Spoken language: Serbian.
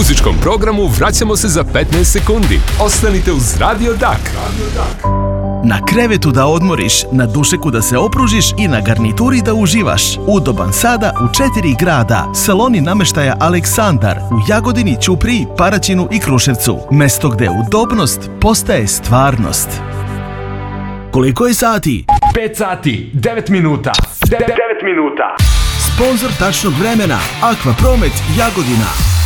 muzičkom programu vraćamo se za 15 sekundi. Ostanite uz Radio Dak. Na krevetu da odmoriš, na dušeku da se opružiš i na garnituri da uživaš. Udoban sada u 4 grada. Saloni namještaja Aleksandar u Jagodini, Ćupriji, Paraćinu i Kruševcu. Mesto gde udobnost postaje stvarnost. Koliko je sati? 5 sati, 9 minuta. 9 minuta. Sponzor tačnog vremena Aquapromet Jagodina.